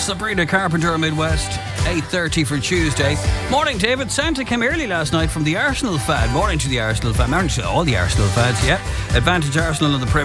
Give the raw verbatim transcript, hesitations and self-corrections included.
Sabrina Carpenter, Midwest, eight thirty for Tuesday. Morning, David. Santa came early last night from the Arsenal fan. Morning to the Arsenal fan. Morning to all the Arsenal fans, yeah. Advantage Arsenal in the Premier